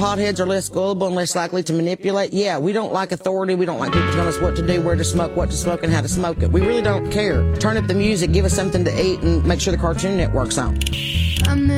potheads are less gullible and less likely to manipulate. Yeah, we don't like authority. We don't like people telling us what to do, where to smoke, and how to smoke it. We really don't care. Turn up the music, give us something to eat, and make sure the Cartoon Network's on.